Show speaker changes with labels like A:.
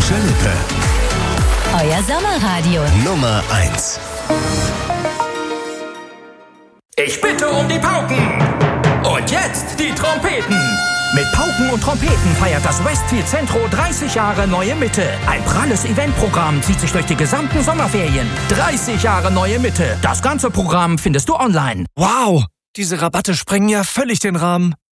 A: Schalippe.
B: Euer Sommerradio.
A: Nummer 1.
C: Ich bitte um die Pauken. Und jetzt die Trompeten. Mit Pauken und Trompeten feiert das Westfield Centro 30 Jahre Neue Mitte. Ein pralles Eventprogramm zieht sich durch die gesamten Sommerferien. 30 Jahre Neue Mitte. Das ganze Programm findest du online.
D: Wow, diese Rabatte sprengen ja völlig den Rahmen.